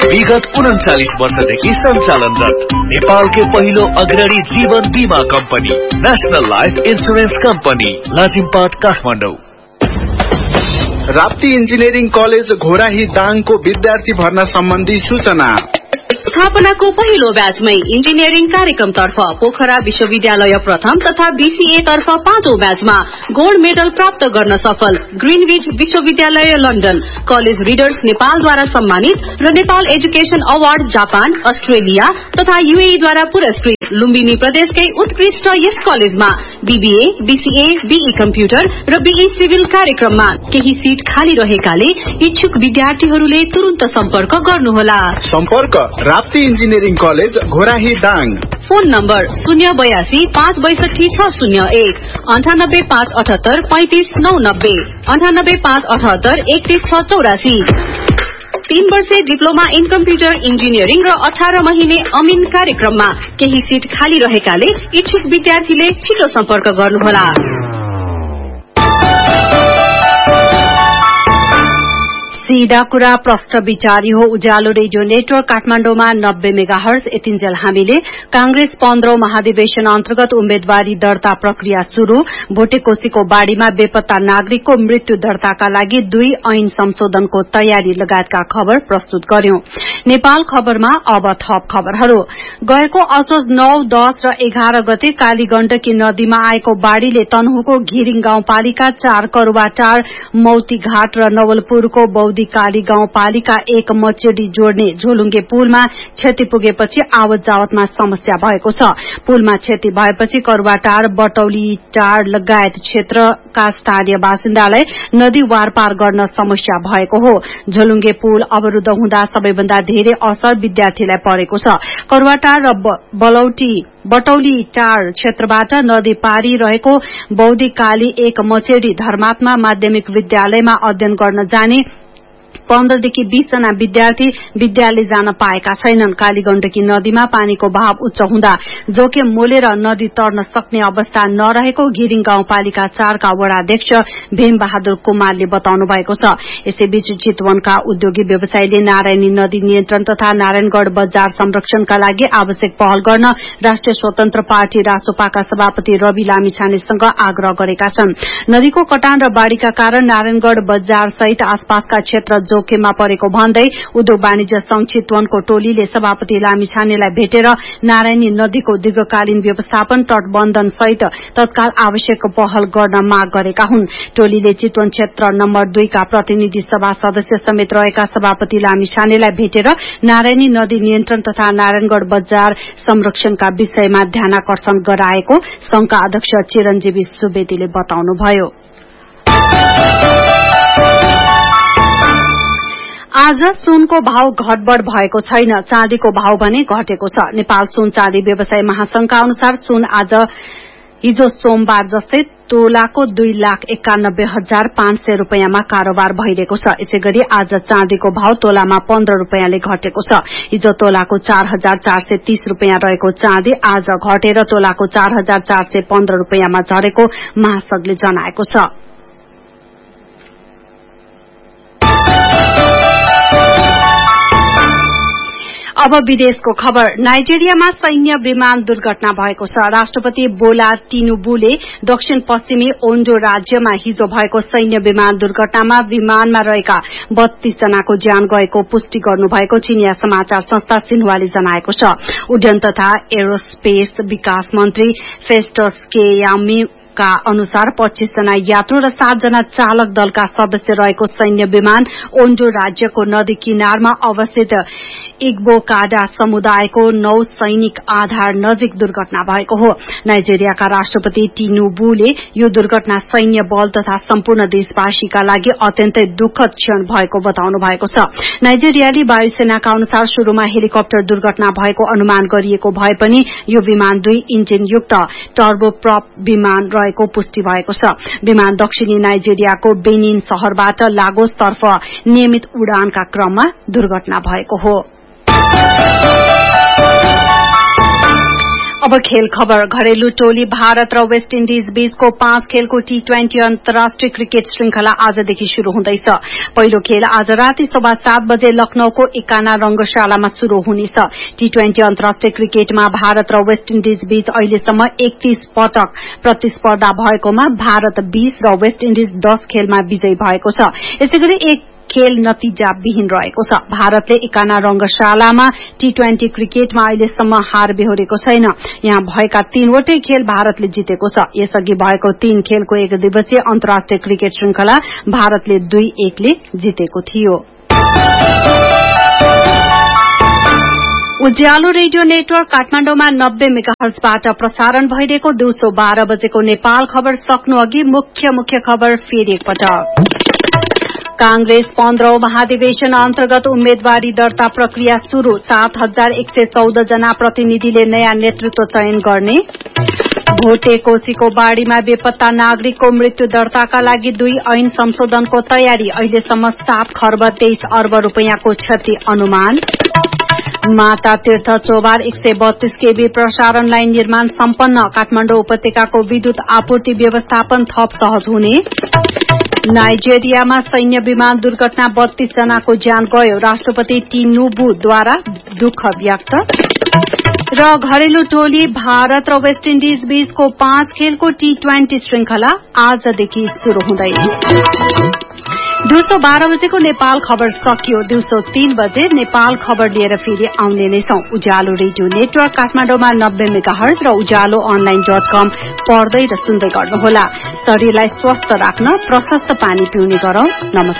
विगत 39 वर्षदेखि सञ्चालनरत नेपालकै पहिलो अग्रणी जीवन बीमा company national life insurance company Lazimpat Kathmandu. Rapti engineering college Ghorahi दाङको विद्यार्थी भर्ना सम्बन्धी सूचना। स्थापनाको पहिलो ब्याचमै इन्जिनियरिङ कार्यक्रमतर्फ पोखरा विश्वविद्यालय प्रथम तथा बीसीए तर्फ 5औं ब्याचमा गोल्ड मेडल प्राप्त गर्न सफल ग्रीनविच विश्वविद्यालय लन्डन कलेज रिडर्स नेपालद्वारा सम्मानित र Nepal education award Japan Australia तथा यूएईद्वारा पुरस्कृत लुम्बिनी प्रदेशकै उत्कृष्ट यस कलेजमा बीबीए बीसीए बीई कम्प्युटर र बीई सिभिल कार्यक्रममा केही सीट खाली रहेकाले इच्छुक विद्यार्थीहरूले तुरुन्त सम्पर्क गर्नुहोला। सम्पर्क Rapti engineering college Ghorahi Dang. Phone number 082 562 601 98 578 35 990 98 578 31 684। 3 वर्षे डिप्लोमा इन कम्प्युटर इन्जिनियरिङ र 18 महिने अमिन कार्यक्रममा केही सीट खाली रहेकाले इच्छुक विद्यार्थीले छिटो सम्पर्क गर्नुहोला। सीधा कुरा प्रश्न विचारी हो। उज्यालो रेडियो नेटवर्क काठमाडौँमा 90 मेगाहर्ज यतिन्जेल हामीले कांग्रेस 15औं महाधिवेशन अन्तर्गत उम्मेदवारी दर्ता प्रक्रिया शुरू, भोटेकोशीको बाढ़ीमा बेपत्ता नागरिकको मृत्यु दर्ताका लागि 2 ऐन संशोधनको तयारी लगायतका खबर प्रस्तुत गर्यौं। नेपाल खबरमा अब थप खबरहरू। गएको असोज 9, 10 र 11 गते कालीगण्डकी नदीमा आएको बाढ़ीले तनहुको घिरिङ गाउँपालिका 4 करुवाटार मौतीघाट र नवलपुरको बौद्धी काली गाउँपालिका 1 मचेडी जोड्ने झोलुङ्गे पुलमा क्षति पुगेपछि आवत जावतमा समस्या भएको छ। पुलमा क्षति भएपछि करुवाटार बटौलीटार लगायत क्षेत्रका स्थानीय बासिन्दालाई नदी वारपार गर्न समस्या भएको हो। झोलुङ्गे पुल अवरूद्ध हुँदा सबैभन्दा धेरै असर विद्यार्थीलाई परेको छ। करुवाटार र बटौली टार क्षेत्रबाट नदी पारी रहेको बौद्धी काली 1 मचेडी धर्मात्मा माध्यमिक विद्यालयमा अध्ययन गर्न जाने 15 देखि 20 जना विद्यार्थी विद्यालय जान पाएका छैनन्। कालीगण्डकी नदीमा पानीको बहाव उच्च हुँदा जोखे मोलेर नदी तर्न सक्ने अवस्था नरहेको घिरिङ गाउँपालिका 4 का वडाध्यक्ष भीम बहादुर कुमारले बताउनु भएको छ। यसैबीच चितवनका उद्योगी व्यवसायीले नारायणी नदी नियन्त्रण तथा नारायणगढ़ बजार संरक्षणका लागि आवश्यक पहल गर्न राष्ट्रिय स्वतन्त्र पार्टी रासोपाका सभापति रवि लामिछानेसँग आग्रह गरेका छन्। नदीको कटान र बाढ़ीका कारण नारायणगढ़ बजार सहित आसपासका क्षेत्र जोखिममा परेको भन्दै उद्योग वाणिज्य संघ चितवनको टोलीले सभापति लामिछानेलाई भेटेर नारायणी नदीको दीर्घकालीन व्यवस्थापन तटबन्धन सहित तत्काल आवश्यक पहल गर्न माग गरेका हुन्। टोलीले चितवन क्षेत्र नम्बर 2 का प्रतिनिधि सभा सदस्य समेत रहेका सभापति लामिछानेलाई भेटेर नारायणी नदी नियन्त्रण तथा नारायणगढ़ बजार संरक्षणका विषयमा ध्यानाकर्षण गराएको संघका अध्यक्ष चिरञ्जीवी सुवेदीले बताउनुभयो। आज सुनको भाव घटबढ़ भएको छैन, चाँदीको भाव भने घटेको छ। नेपाल सुन चाँदी व्यवसाय महासंघका अनुसार सुन हिजो सोमबार जस्तै तोलाको 2,91,500 रूपियाँमा कारोबार भइरहेको छ। यसैगरी आज चाँदीको भाव तोलामा 15 रूपियाँले घटेको छ। हिजो तोलाको 4,430 रूपियाँ रहेको चाँदी आज घटेर तोलाको 4,415 रूपियाँमा झरेको महासंघले जनाएको छ। अब विदेशको खबर। नाइजेरियामा सैन्य विमान दुर्घटना भएको छ। राष्ट्रपति बोला टिनुबुले दक्षिण पश्चिमी ओन्डो राज्यमा हिजो भएको सैन्य विमान दुर्घटनामा विमानमा रहेका 32 जनाको ज्यान गएको पुष्टि गर्नुभएको चिनिया समाचार संस्था सिन्हुवाले जनाएको छ। उड्डयन तथा एरोस्पेस विकास मन्त्री फेस्टस केयामी का अनुसार 25 जना यात्रु र 7 जना चालक दलका सदस्य रहेको सैन्य विमान ओन्डो राज्यको नदी किनारमा अवस्थित इग्बोकाडा समुदायको नौ सैनिक आधार नजिक दुर्घटना भएको हो। नाइजेरियाका राष्ट्रपति टिनुबुले यो दुर्घटना सैन्य बल तथा सम्पूर्ण देशवासीका लागि अत्यन्तै दुःखद क्षण भएको बताउनु भएको छ। नाइजेरियाली वायुसेनाका अनुसार शुरूमा हेलिकप्टर दुर्घटना भएको अनुमान गरिएको भए पनि यो विमान 2 इन्जिन युक्त टर्बोप्रप विमान रहेको पुष्टि भएको छ। विमान दक्षिणी नाइजेरियाको बेनिन शहरबाट लागोस तर्फ नियमित उडानका क्रममा दुर्घटना भएको हो। अब खेल खबर। घरेलु टोली भारत र वेस्ट इण्डिज बीचको 5 खेलको T20 अन्तर्राष्ट्रिय क्रिकेट श्रृंखला आजदेखि शुरू हुँदैछ। पहिलो खेल आज राति 7:15 बजे लखनऊको एकाना रंगशालामा शुरू हुनेछ। T20 अन्तर्राष्ट्रिय क्रिकेटमा भारत र वेस्ट इण्डिज बीच अहिलेसम्म 31 पटक प्रतिस्पर्धा भएकोमा भारत 20 र वेस्ट इण्डिज 10 खेलमा विजयी भएको छ। यसैगरी एक खेल नतिजा विहीन रहेको छ। भारतले एकाना रंगशालामा T20 क्रिकेटमा अहिलेसम्म हार बेहोरेको छैन। यहाँ भएका 3वटै खेल भारतले जितेको छ। यसअघि भएको 3 खेलको एक दिवसीय अन्तर्राष्ट्रिय क्रिकेट श्रृंखला भारतले 2-1 ले जितेको थियो। उज्यालो रेडियो नेटवर्क काठमाडौँमा 90 मेगाहर्जबाट प्रसारण भइरहेको दिउँसो 12 बजेको नेपाल खबर सक्नु अघि मुख्य खबर फेरि एकपटक। कांग्रेस 15औं महाधिवेशन अन्तर्गत उम्मेदवारी दर्ता प्रक्रिया शुरू। 7114 जना प्रतिनिधिले नयाँ नेतृत्व चयन गर्ने। भोटे कोशीको बाढ़ीमा बेपत्ता नागरिकको मृत्यु दर्ताका लागि 2 ऐन संशोधनको तयारी। अहिलेसम्म 7 खर्ब 23 अर्ब रूपियाँको क्षति अनुमान। माता तीर्थ चोबार 132 केबी प्रसारण लाइन निर्माण सम्पन्न। काठमाडौँ उपत्यकाको विद्युत आपूर्ति व्यवस्थापन थप सहज हुने। नाइजेरियामा सैन्य विमान दुर्घटना 32 जनाको ज्यान गयो। राष्ट्रपति टिनुबुद्वारा दुःख व्यक्त। र घरेलु टोली भारत र वेस्ट इण्डिज बीचको 5 खेलको T20 श्रृंखला आजदेखि शुरू हुँदै। दिउँसो 12 बजेको नेपाल खबर सकियो। दिउँसो 3 बजे नेपाल खबर लिएर फेरि आउने नै छौं। उज्यालो रेडियो नेटवर्क काठमाडौँमा 90 मेगाहर्ज र उज्यालो online.com पढ्दै र सुन्दै गर्नुहोला। शरीरलाई स्वस्थ राख्न प्रशस्त पानी पिउने गरौं। नमस्कार।